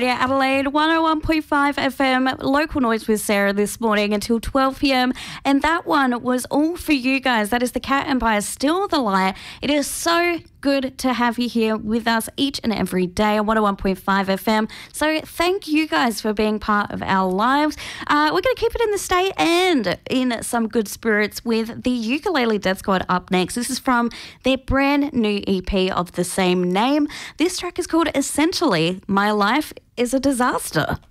Yeah, Adelaide 101.5 FM, local noise with Sarah this morning until 12 p.m. And that one was all for you guys. That is the Cat Empire, Still the Light. It is so good to have you here with us each and every day on 101.5 FM. So thank you guys for being part of our lives. We're going to keep it in the state and in some good spirits with the Ukulele Death Squad up next. This is from their brand new EP of the same name. This track is called Essentially My Life is a Disaster.